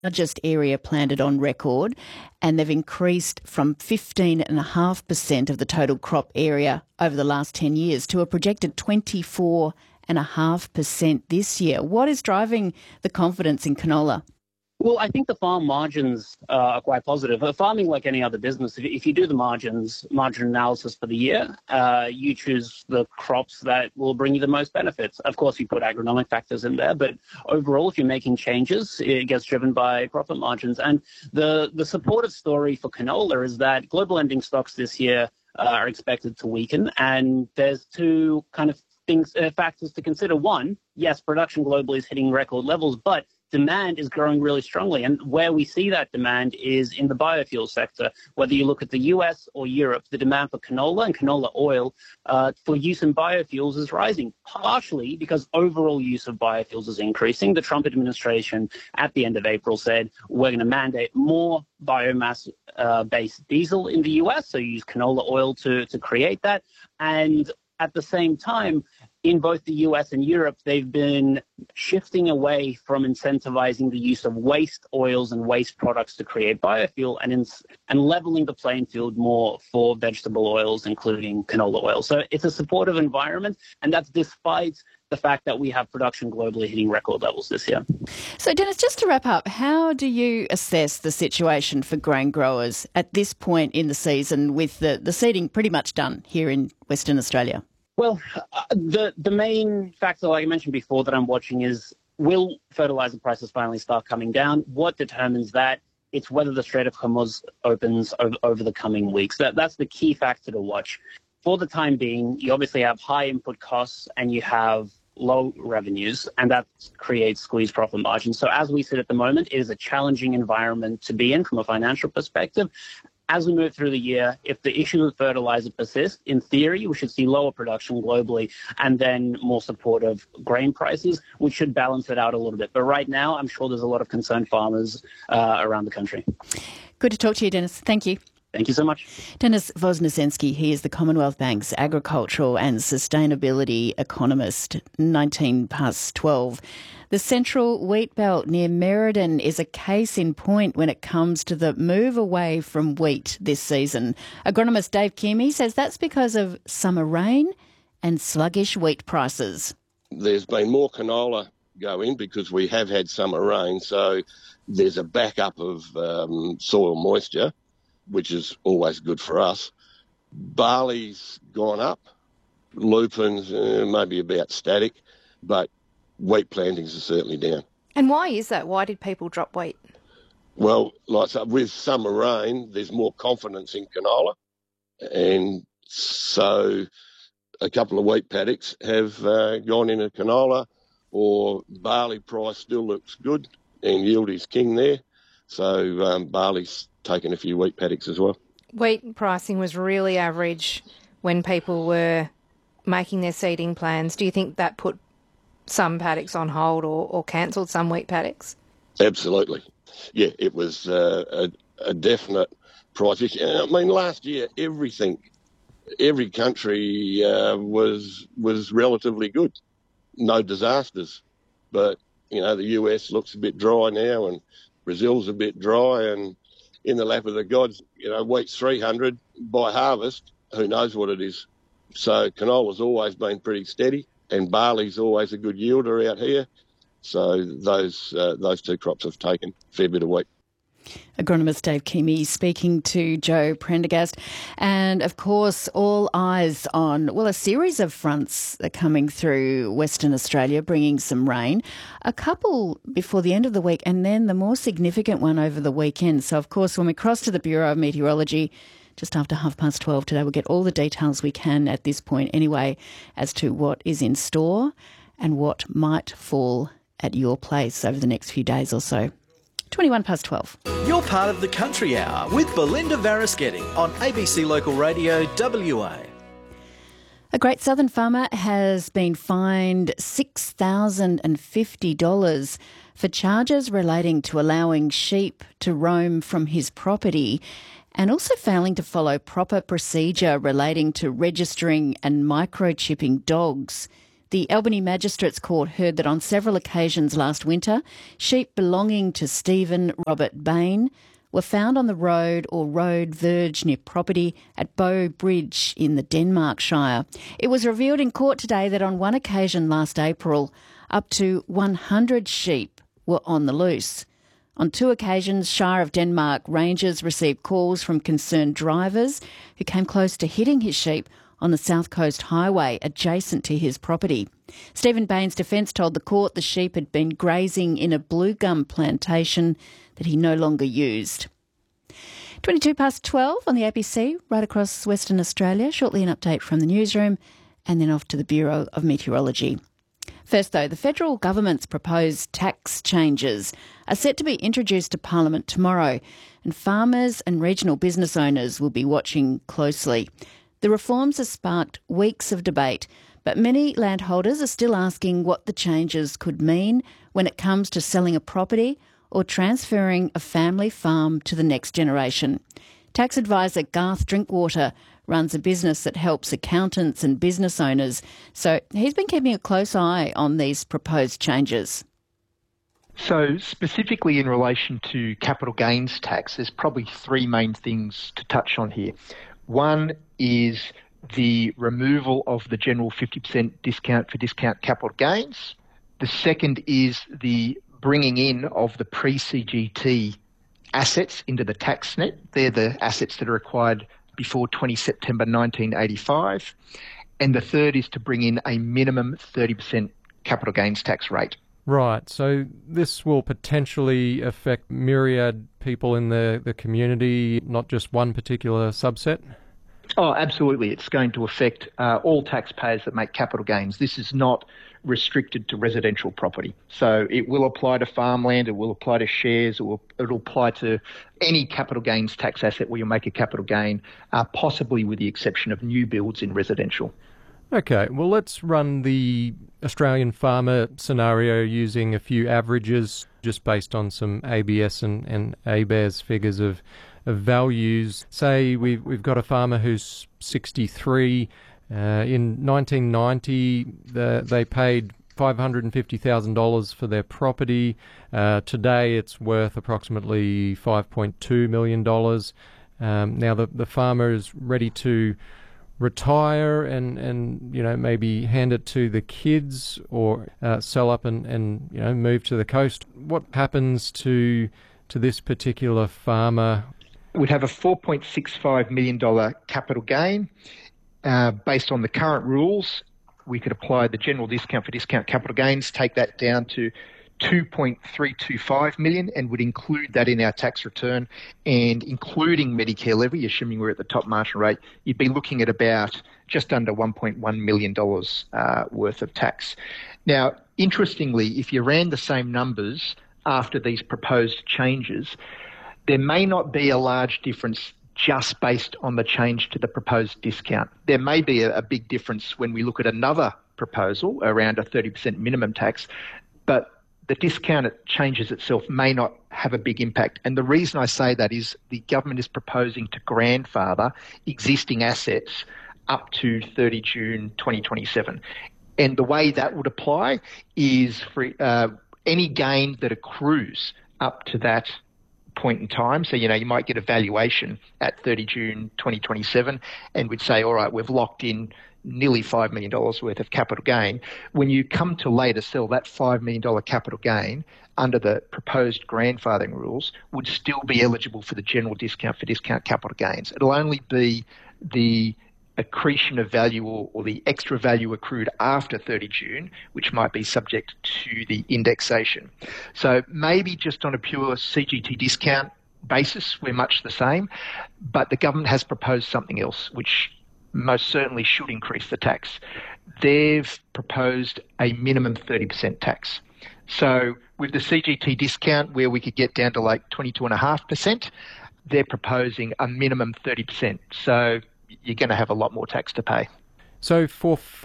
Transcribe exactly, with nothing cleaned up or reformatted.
largest area planted on record, and they've increased from fifteen point five percent of the total crop area over the last ten years to a projected twenty-four point five percent this year. What is driving the confidence in canola? Well, I think the farm margins uh, are quite positive. Uh, farming, like any other business, if, if you do the margins, margin analysis for the year, uh, you choose the crops that will bring you the most benefits. Of course, you put agronomic factors in there, but overall, if you're making changes, it gets driven by profit margins. And the, the supportive story for canola is that global ending stocks this year uh, are expected to weaken, and there's two kind of things, uh, factors to consider. One, yes, production globally is hitting record levels, but demand is growing really strongly. And where we see that demand is in the biofuel sector. Whether you look at the U S or Europe, the demand for canola and canola oil uh, for use in biofuels is rising, partially because overall use of biofuels is increasing. The Trump administration at the end of April said, we're going to mandate more biomass-based uh, diesel in the U S, so you use canola oil to, to create that. And at the same time, in both the U S and Europe, they've been shifting away from incentivizing the use of waste oils and waste products to create biofuel and, in, and leveling the playing field more for vegetable oils, including canola oil. So it's a supportive environment, and that's despite the fact that we have production globally hitting record levels this year. So, Dennis, just to wrap up, how do you assess the situation for grain growers at this point in the season with the, the seeding pretty much done here in Western Australia? Well, uh, the, the main factor, like I mentioned before, that I'm watching is, will fertilizer prices finally start coming down? What determines that? It's whether the Strait of Hormuz opens over, over the coming weeks. That, that's the key factor to watch. For the time being, you obviously have high input costs and you have low revenues, and that creates squeezed profit margins. So as we sit at the moment, it is a challenging environment to be in from a financial perspective. As we move through the year, if the issue with fertilizer persists, in theory, we should see lower production globally and then more supportive grain prices, which should balance it out a little bit. But right now, I'm sure there's a lot of concerned farmers uh, around the country. Good to talk to you, Dennis. Thank you. Thank you so much. Dennis Voznesensky, he is the Commonwealth Bank's agricultural and sustainability economist. nineteen past twelve. The central wheat belt near Merredin is a case in point when it comes to the move away from wheat this season. Agronomist Dave Keamy says that's because of summer rain and sluggish wheat prices. There's been more canola go in because we have had summer rain, so there's a backup of um, soil moisture, which is always good for us. Barley's gone up, lupins uh, maybe about static, but wheat plantings are certainly down. And why is that? Why did people drop wheat? Well, like so with summer rain, there's more confidence in canola, and so a couple of wheat paddocks have uh, gone into canola, or barley price still looks good, and yield is king there, so um, barley's taken a few wheat paddocks as well. Wheat pricing was really average when people were making their seeding plans. Do you think that put some paddocks on hold or, or cancelled some wheat paddocks? Absolutely. Yeah, it was uh, a, a definite price issue. I mean, last year, everything, every country uh, was was relatively good. No disasters. But, you know, the U S looks a bit dry now, and Brazil's a bit dry, and in the lap of the gods, you know, wheat's three hundred by harvest, who knows what it is. So canola's always been pretty steady, and barley's always a good yielder out here. So those uh, those two crops have taken a fair bit of wheat. Agronomist Dave Keamy speaking to Joe Prendergast. And, of course, all eyes on, well, a series of fronts are coming through Western Australia, bringing some rain. A couple before the end of the week, and then the more significant one over the weekend. So, of course, when we cross to the Bureau of Meteorology just after half past twelve today, we'll get all the details we can at this point anyway as to what is in store and what might fall at your place over the next few days or so. twenty-one past twelve. You're part of the Country Hour with Belinda Varasketti on A B C Local Radio W A. A Great Southern farmer has been fined six thousand fifty dollars for charges relating to allowing sheep to roam from his property and also failing to follow proper procedure relating to registering and microchipping dogs. The Albany Magistrates Court heard that on several occasions last winter, sheep belonging to Stephen Robert Bain were found on the road or road verge near property at Bow Bridge in the Denmark Shire. It was revealed in court today that on one occasion last April, up to one hundred sheep were on the loose. On two occasions, Shire of Denmark rangers received calls from concerned drivers who came close to hitting his sheep on the South Coast Highway adjacent to his property. Stephen Bain's defence told the court the sheep had been grazing in a blue gum plantation that he no longer used. twenty-two past twelve on the A B C, right across Western Australia. Shortly an update from the newsroom and then off to the Bureau of Meteorology. First, though, the federal government's proposed tax changes are set to be introduced to Parliament tomorrow, and farmers and regional business owners will be watching closely. The reforms have sparked weeks of debate, but many landholders are still asking what the changes could mean when it comes to selling a property or transferring a family farm to the next generation. Tax advisor Garth Drinkwater runs a business that helps accountants and business owners, so he's been keeping a close eye on these proposed changes. So specifically in relation to capital gains tax, there's probably three main things to touch on here. One is the removal of the general fifty percent discount for discount capital gains. The second is the bringing in of the pre-C G T assets into the tax net. They're the assets that are acquired before the twentieth of September nineteen eighty-five. And the third is to bring in a minimum thirty percent capital gains tax rate. Right, so this will potentially affect myriad people in the, the community, not just one particular subset? Oh, absolutely. It's going to affect uh, all taxpayers that make capital gains. This is not restricted to residential property. So it will apply to farmland, it will apply to shares, it will, it will apply to any capital gains tax asset where you make a capital gain, uh, possibly with the exception of new builds in residential. Okay, well, let's run the Australian farmer scenario using a few averages just based on some A B S and, and A B A S figures of, of values. Say we've, we've got a farmer who's sixty-three. Uh, in nineteen ninety, the, they paid five hundred fifty thousand dollars for their property. Uh, today, it's worth approximately five point two million dollars. Um, now, the, the farmer is ready to retire and, and you know maybe hand it to the kids or uh, sell up and, and you know move to the coast. What happens to to this particular farmer? We'd have a four point six five million dollars capital gain. Uh, based on the current rules, we could apply the general discount for discount capital gains, take that down to two point three two five million dollars and would include that in our tax return, and including Medicare levy, assuming we're at the top margin rate, you'd be looking at about just under one point one million dollars uh, worth of tax. Now, interestingly, if you ran the same numbers after these proposed changes, there may not be a large difference just based on the change to the proposed discount. There may be a, a big difference when we look at another proposal around a thirty percent minimum tax, but the discount changes itself may not have a big impact. And the reason I say that is the government is proposing to grandfather existing assets up to thirty June twenty twenty-seven. And the way that would apply is for uh, any gain that accrues up to that point in time. So, you know, you might get a valuation at thirty June twenty twenty-seven and we'd say, all right, we've locked in nearly five million dollars worth of capital gain. When you come to later sell, that five million dollars capital gain under the proposed grandfathering rules would still be eligible for the general discount for discount capital gains. It'll only be the accretion of value or, or the extra value accrued after thirty June, which might be subject to the indexation. So maybe just on a pure C G T discount basis, we're much the same, but the government has proposed something else, which most certainly should increase the tax. They've proposed a minimum thirty percent tax. So with the C G T discount, where we could get down to like twenty-two point five percent, they're proposing a minimum thirty percent. So you're going to have a lot more tax to pay. So for